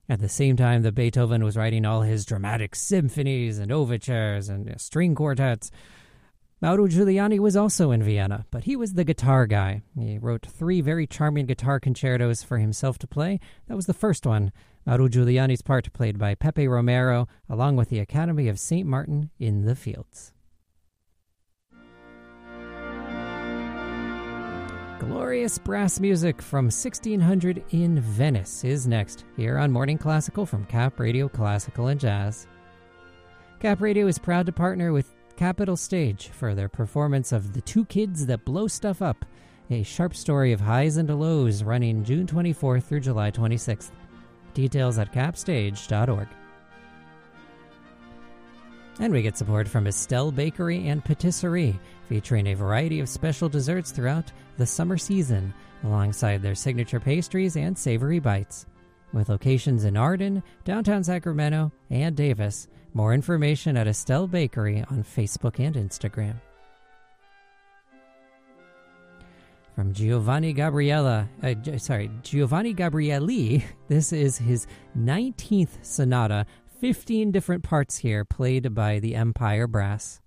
At the same time that Beethoven was writing all his dramatic symphonies and overtures and string quartets, Mauro Giuliani was also in Vienna, but he was the guitar guy. He wrote 3 very charming guitar concertos for himself to play. That was the first one, Mauro Giuliani's part played by Pepe Romero, along with the Academy of St. Martin in the Fields. Glorious brass music from 1600 in Venice is next, here on Morning Classical from Cap Radio Classical and Jazz. Cap Radio is proud to partner with Capitol Stage for their performance of The Two Kids That Blow Stuff Up, a sharp story of highs and lows running June 24th through July 26th. Details at capstage.org. And we get support from Estelle Bakery and Patisserie, featuring a variety of special desserts throughout the summer season, alongside their signature pastries and savory bites. With locations in Arden, downtown Sacramento, and Davis. More information at Estelle Bakery on Facebook and Instagram. From Giovanni Gabrielli, this is his 19th sonata, 15 different parts here played by the Empire Brass.